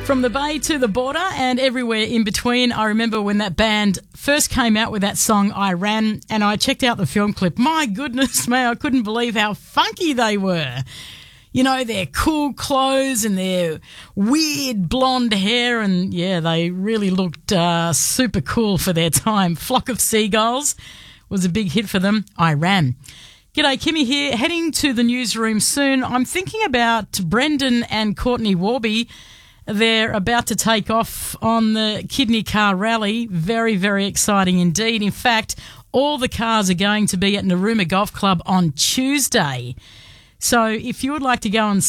From the Bay to the border and everywhere in between. I remember when that band first came out with that song, I Ran, and I checked out the film clip. My goodness me, I couldn't believe how funky they were. You know, their cool clothes and their weird blonde hair, and yeah, they really looked super cool for their time. Flock of Seagulls was a big hit for them. I Ran. G'day, Kimmy here, heading to the newsroom soon. I'm thinking about Brendan and Courtney Warby. They're about to take off on the Kidney Car Rally. Very, very exciting indeed. In fact, all the cars are going to be at Narooma Golf Club on Tuesday. So if you would like to go and